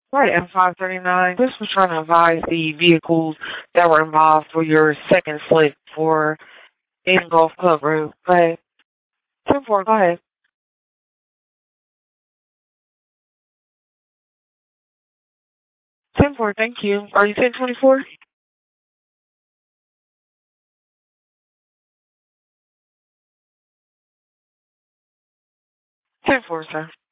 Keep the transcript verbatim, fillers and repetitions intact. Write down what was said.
Right, M five thirty-nine. This was trying to advise the vehicles that were involved for your second slip for Aiden Golf Club Road. Go ahead. ten four, go ahead. ten four, thank you. Are you ten twenty-four? ten four, sir.